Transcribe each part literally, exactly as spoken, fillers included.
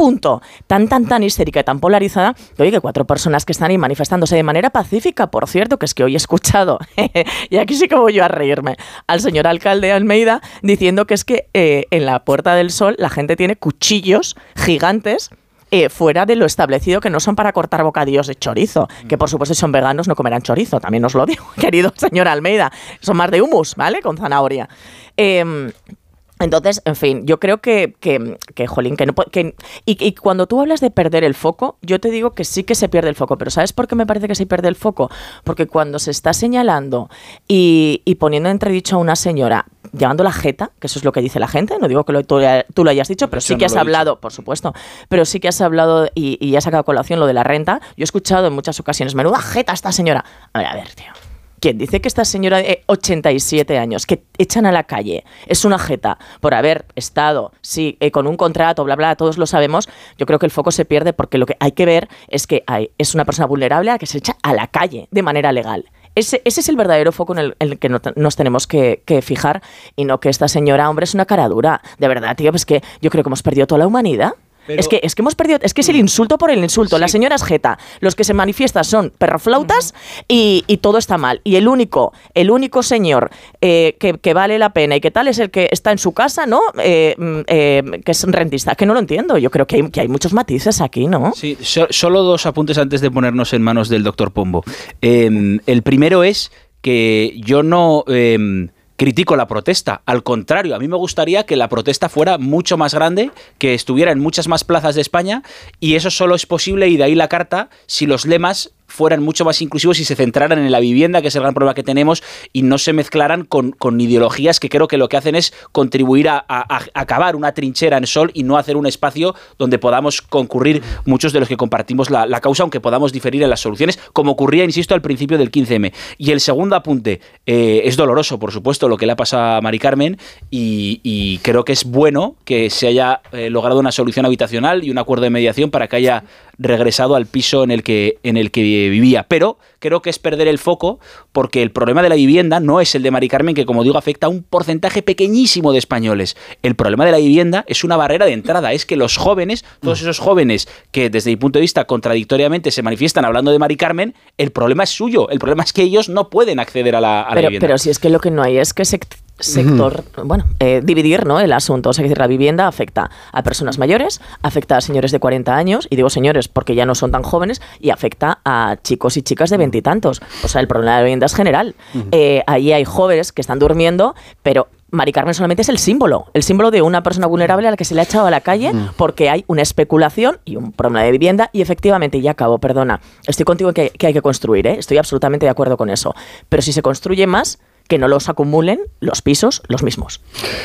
punto tan, tan, tan histérica y tan polarizada, que oye, que cuatro personas que están ahí manifestándose de manera pacífica, por cierto, que es que hoy he escuchado, y aquí sí que voy yo a reírme, al señor alcalde de Almeida diciendo que es que eh, en la Puerta del Sol la gente tiene cuchillos gigantes Eh, fuera de lo establecido, que no son para cortar bocadillos de chorizo, que por supuesto si son veganos no comerán chorizo, también os lo digo, querido señor Almeida, son más de hummus, ¿vale? Con zanahoria. Eh, Entonces, en fin, yo creo que, que, que jolín, que no que, y, y cuando tú hablas de perder el foco, yo te digo que sí que se pierde el foco, pero ¿sabes por qué me parece que se pierde el foco? Porque cuando se está señalando y, y poniendo en entredicho a una señora, llevando la jeta, que eso es lo que dice la gente, no digo que lo, tú, tú lo hayas dicho, pero sí que has hablado, por supuesto, pero sí que has hablado y, y has sacado a colación lo de la renta. Yo he escuchado en muchas ocasiones, menuda jeta esta señora. A ver, a ver, tío. ¿Quién dice que esta señora de ochenta y siete años, que echan a la calle, es una jeta por haber estado, sí, eh, con un contrato, bla, bla, todos lo sabemos? Yo creo que el foco se pierde porque lo que hay que ver es que hay, es una persona vulnerable a la que se echa a la calle de manera legal. Ese, ese es el verdadero foco en el, en el que no, nos tenemos que, que fijar, y no que esta señora, hombre, es una cara dura. De verdad, tío, pues que yo creo que hemos perdido toda la humanidad. Pero es que es que hemos perdido, es que es el insulto por el insulto. Sí. La señora es jeta, los que se manifiestan son perroflautas uh-huh. y, y todo está mal. Y el único, el único señor eh, que, que vale la pena y que tal es el que está en su casa, ¿no? Eh, eh, que es rentista, que no lo entiendo. Yo creo que hay, que hay muchos matices aquí, ¿no? Sí, so, solo dos apuntes antes de ponernos en manos del doctor Pombo. Eh, el primero es que yo no... Eh, critico la protesta, al contrario, a mí me gustaría que la protesta fuera mucho más grande, que estuviera en muchas más plazas de España, y eso solo es posible, y de ahí la carta, si los lemas fueran mucho más inclusivos y se centraran en la vivienda, que es el gran problema que tenemos, y no se mezclaran con, con ideologías que creo que lo que hacen es contribuir a, a, a cavar una trinchera en Sol y no hacer un espacio donde podamos concurrir muchos de los que compartimos la, la causa, aunque podamos diferir en las soluciones, como ocurría, insisto, al principio del quince eme. Y el segundo apunte, eh, es doloroso, por supuesto, lo que le ha pasado a Mari Carmen, y, y creo que es bueno que se haya eh, logrado una solución habitacional y un acuerdo de mediación para que haya regresado al piso en el que, en el que vivía, pero creo que es perder el foco, porque el problema de la vivienda no es el de Mari Carmen, que como digo afecta a un porcentaje pequeñísimo de españoles. El problema de la vivienda es una barrera de entrada, es que los jóvenes, todos esos jóvenes que desde mi punto de vista contradictoriamente se manifiestan hablando de Mari Carmen, el problema es suyo, el problema es que ellos no pueden acceder a la, a pero, la vivienda. Pero si es que lo que no hay es que se... sector, uh-huh. bueno, eh, dividir, ¿no?, el asunto. O sea, es decir, la vivienda afecta a personas mayores, afecta a señores de cuarenta años, y digo señores porque ya no son tan jóvenes, y afecta a chicos y chicas de veintitantos. O sea, el problema de la vivienda es general. Uh-huh. Eh, ahí hay jóvenes que están durmiendo, pero Mari Carmen solamente es el símbolo, el símbolo de una persona vulnerable a la que se le ha echado a la calle uh-huh. porque hay una especulación y un problema de vivienda, y efectivamente, y ya acabo, perdona, estoy contigo que, que hay que construir, ¿eh? Estoy absolutamente de acuerdo con eso, pero si se construye más, que no los acumulen los pisos los mismos.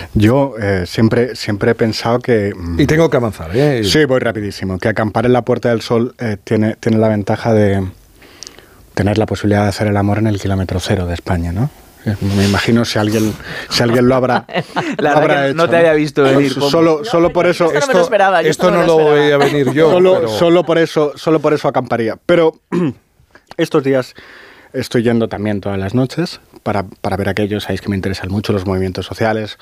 Yo eh, siempre, siempre he pensado que... Y tengo que avanzar, ¿eh? Sí, voy rapidísimo. Que acampar en la Puerta del Sol eh, tiene, tiene la ventaja de tener la posibilidad de hacer el amor en el kilómetro cero de España, ¿no? Me imagino si alguien, si alguien lo habrá, la habrá hecho. No te había visto venir. Pues solo, solo por eso... Esto no, me lo esperaba, esto no lo voy a venir yo. Solo, pero... solo, por eso, solo por eso acamparía. Pero estos días estoy yendo también todas las noches para, para ver aquellos, sabéis que me interesan mucho los movimientos sociales.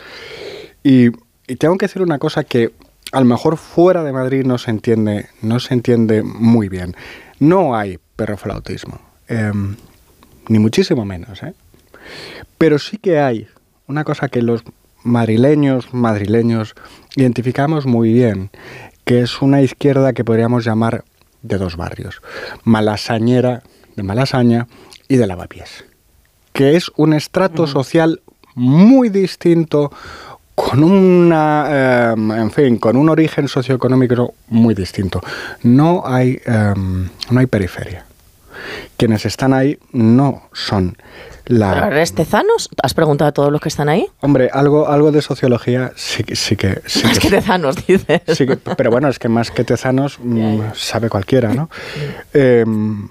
Y, y tengo que decir una cosa que a lo mejor fuera de Madrid no se entiende, no se entiende muy bien. No hay perroflautismo, eh, ni muchísimo menos, ¿eh? Pero sí que hay una cosa que los madrileños, madrileños identificamos muy bien, que es una izquierda que podríamos llamar de dos barrios, malasañera, de Malasaña, y de Lavapiés, que es un estrato uh-huh. social muy distinto, con una, eh, en fin, con un origen socioeconómico muy distinto. No hay, eh, no hay periferia. Quienes están ahí no son la... ¿Eres tezanos? ¿Has preguntado a todos los que están ahí? Hombre, algo, algo de sociología sí, sí que... Sí más que, que tezanos, dices. Sí que, pero bueno, es que más que tezanos mmm, sabe cualquiera, ¿no? eh,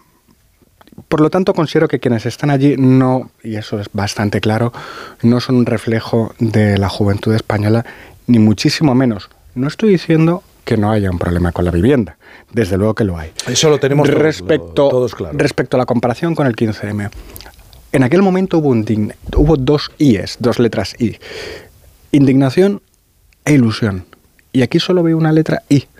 Por lo tanto, considero que quienes están allí no, y eso es bastante claro, no son un reflejo de la juventud española, ni muchísimo menos. No estoy diciendo que no haya un problema con la vivienda. Desde luego que lo hay. Eso lo tenemos respecto, todos, todos claro. Respecto a la comparación con el quince eme, en aquel momento hubo, indign- hubo dos ies, dos letras I. Indignación e ilusión. Y aquí solo veo una letra I.